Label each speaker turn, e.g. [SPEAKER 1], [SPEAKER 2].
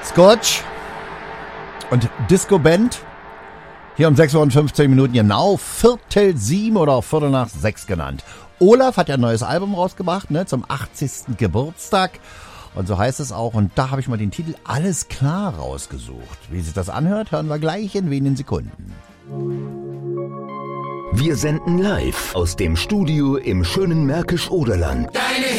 [SPEAKER 1] Scotch und Disco-Band. Hier um 6:15 Minuten genau, 6:45 oder auch 6:15 genannt. Olaf hat ja ein neues Album rausgebracht, ne, zum 80. Geburtstag. Und so heißt es auch. Und da habe ich mal den Titel Alles klar rausgesucht. Wie sich das anhört, hören wir gleich in wenigen Sekunden.
[SPEAKER 2] Wir senden live aus dem Studio im schönen Märkisch-Oderland.
[SPEAKER 3] Deine